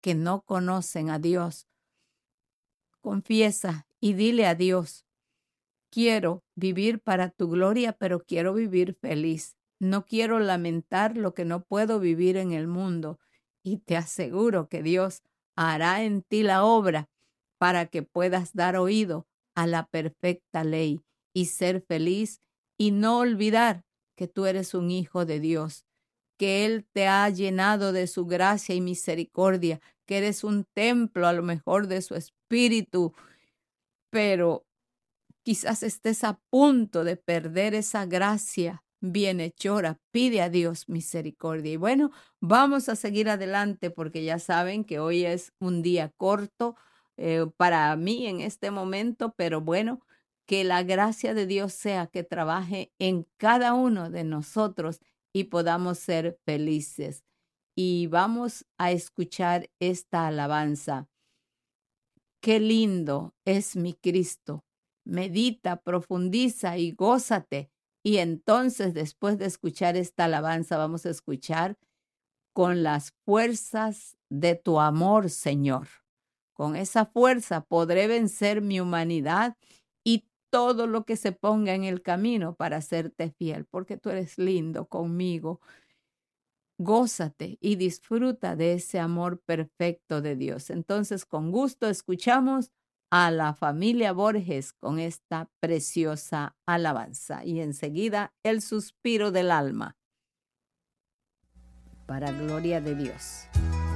que no conocen a Dios. Confiesa y dile a Dios: quiero vivir para tu gloria, pero quiero vivir feliz. No quiero lamentar lo que no puedo vivir en el mundo. Y te aseguro que Dios hará en ti la obra para que puedas dar oído a la perfecta ley y ser feliz y no olvidar que tú eres un hijo de Dios, que Él te ha llenado de su gracia y misericordia, que eres un templo a lo mejor de su espíritu, pero quizás estés a punto de perder esa gracia bienhechora. Pide a Dios misericordia. Y bueno, vamos a seguir adelante porque ya saben que hoy es un día corto para mí en este momento, pero bueno, que la gracia de Dios sea que trabaje en cada uno de nosotros y podamos ser felices. Y vamos a escuchar esta alabanza. Qué lindo es mi Cristo. Medita, profundiza y gózate. Y entonces, después de escuchar esta alabanza, vamos a escuchar: con las fuerzas de tu amor, Señor. Con esa fuerza podré vencer mi humanidad y todo lo que se ponga en el camino para hacerte fiel, porque tú eres lindo conmigo. Gózate y disfruta de ese amor perfecto de Dios. Entonces, con gusto escuchamos a la familia Borges con esta preciosa alabanza y enseguida el suspiro del alma para gloria de Dios.